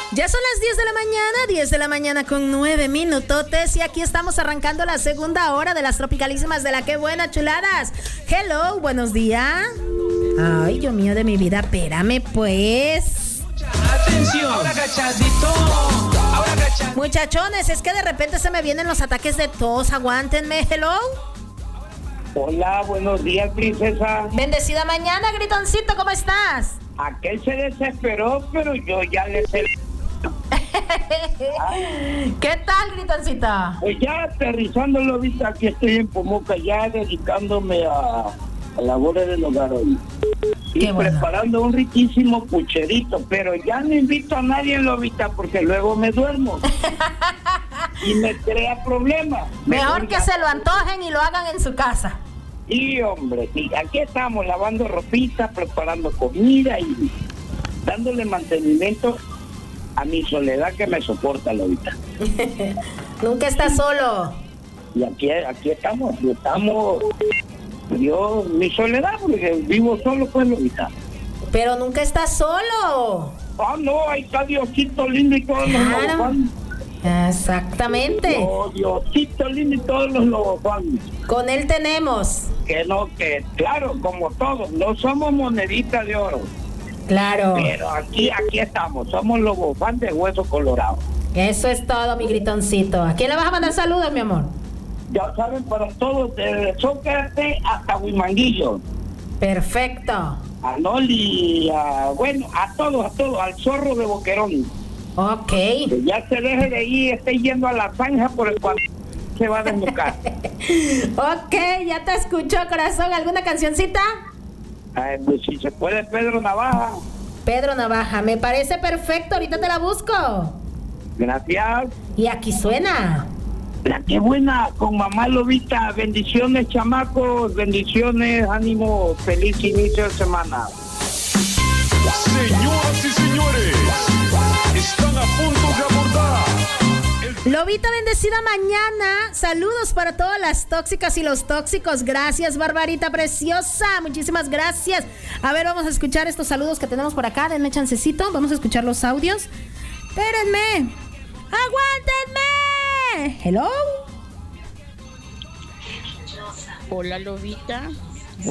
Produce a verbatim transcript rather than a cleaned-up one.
Ya son las diez de la mañana, diez de la mañana con nueve minutotes y aquí estamos arrancando la segunda hora de las tropicalísimas de la Qué Buena, chuladas. Hello, buenos días. Ay, Dios mío de mi vida, espérame pues. Atención. Ahora cachadito. Ahora cachadito. Muchachones, es que de repente se me vienen los ataques de tos, aguántenme. Hello. Hola, buenos días, princesa. Bendecida mañana, gritoncito, ¿cómo estás? Aquel se desesperó, pero yo ya le sé. ¿Qué tal, gritoncita? Pues ya aterrizándolo, viste, aquí estoy en Pomoca, ya dedicándome a, a labores del hogar hoy. Y Qué bueno. Preparando un riquísimo pucherito, pero ya no invito a nadie en Lobita porque luego me duermo. Y me crea problemas. Mejor Me que se lo antojen y lo hagan en su casa. Sí, hombre, sí, aquí estamos lavando ropita, preparando comida y dándole mantenimiento a mi soledad que me soporta, Lobita. Nunca estás solo. Y aquí, aquí estamos, estamos, yo, mi soledad, porque vivo solo, pues, Lobita. Pero nunca estás solo. Ah, no, ahí está Diosito lindo y todos los Claro. lobofans. Exactamente. Oh, Diosito lindo y todos los lobofans. Con él tenemos. Que no, que claro, como todos, no somos moneditas de oro. Claro. Pero aquí, aquí estamos, somos los bofán de hueso colorado. Eso es todo, mi gritoncito. ¿A quién le vas a mandar saludos, mi amor? Ya saben, para todos, desde Sócrates hasta Huimanguillo, Perfecto. a Noli, a, bueno, a todos, a todos, al zorro de Boquerón. Ok. Que ya se deje de ir, esté yendo a la zanja por el cual se va a desnucar. Ok, ya te escuchó, corazón. ¿Alguna cancioncita? Ay, pues si se puede, Pedro Navaja. Pedro Navaja, me parece perfecto. Ahorita te la busco. Gracias. Y aquí suena. La que buena con mamá Lobita. Bendiciones, chamacos. Bendiciones, ánimo. Feliz inicio de semana. Señoras y señores, están a punto de abordar. Lobita bendecida mañana. Saludos para todas las tóxicas y los tóxicos. Gracias, Barbarita preciosa. Muchísimas gracias. A ver, vamos a escuchar estos saludos que tenemos por acá. Denme chancecito. Vamos a escuchar los audios. Espérenme. ¡Aguántenme! Hello. Hola, Lobita.